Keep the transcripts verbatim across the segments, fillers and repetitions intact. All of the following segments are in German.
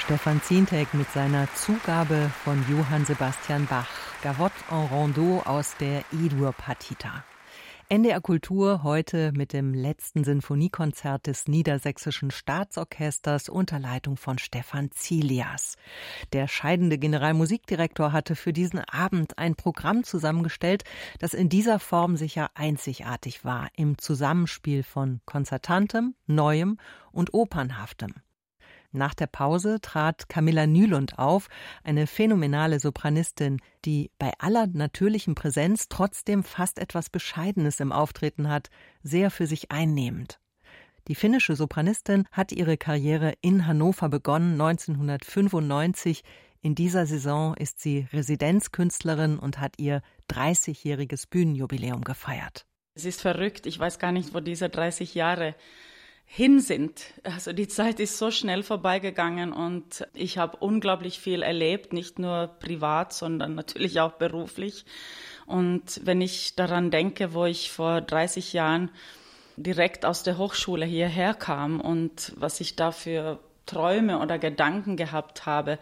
Stefan Zientek mit seiner Zugabe von Johann Sebastian Bach, Gavotte en Rondeau aus der E-Dur-Partita. N D R Kultur heute mit dem letzten Sinfoniekonzert des Niedersächsischen Staatsorchesters unter Leitung von Stefan Zilias. Der scheidende Generalmusikdirektor hatte für diesen Abend ein Programm zusammengestellt, das in dieser Form sicher einzigartig war, im Zusammenspiel von Konzertantem, Neuem und Opernhaftem. Nach der Pause trat Camilla Nylund auf, eine phänomenale Sopranistin, die bei aller natürlichen Präsenz trotzdem fast etwas Bescheidenes im Auftreten hat, sehr für sich einnehmend. Die finnische Sopranistin hat ihre Karriere in Hannover begonnen, neunzehnhundertfünfundneunzig. In dieser Saison ist sie Residenzkünstlerin und hat ihr dreißigjähriges Bühnenjubiläum gefeiert. Es ist verrückt, ich weiß gar nicht, wo diese dreißig Jahre hin sind. Also die Zeit ist so schnell vorbeigegangen und ich habe unglaublich viel erlebt, nicht nur privat, sondern natürlich auch beruflich. Und wenn ich daran denke, wo ich vor dreißig Jahren direkt aus der Hochschule hierher kam und was ich da für Träume oder Gedanken gehabt habe,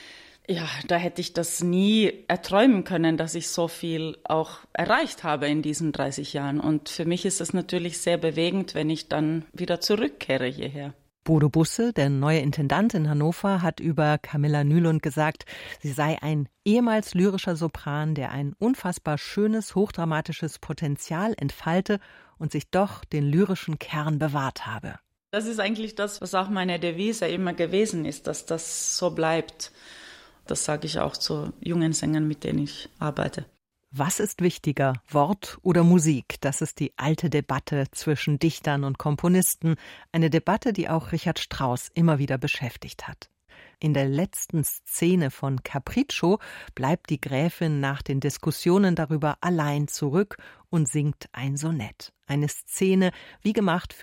ja, da hätte ich das nie erträumen können, dass ich so viel auch erreicht habe in diesen dreißig Jahren. Und für mich ist es natürlich sehr bewegend, wenn ich dann wieder zurückkehre hierher. Bodo Busse, der neue Intendant in Hannover, hat über Camilla Nylund gesagt, sie sei ein ehemals lyrischer Sopran, der ein unfassbar schönes, hochdramatisches Potenzial entfalte und sich doch den lyrischen Kern bewahrt habe. Das ist eigentlich das, was auch meine Devise immer gewesen ist, dass das so bleibt. Das sage ich auch zu jungen Sängern, mit denen ich arbeite. Was ist wichtiger, Wort oder Musik? Das ist die alte Debatte zwischen Dichtern und Komponisten. Eine Debatte, die auch Richard Strauss immer wieder beschäftigt hat. In der letzten Szene von Capriccio bleibt die Gräfin nach den Diskussionen darüber allein zurück und singt ein Sonett. Eine Szene, wie gemacht für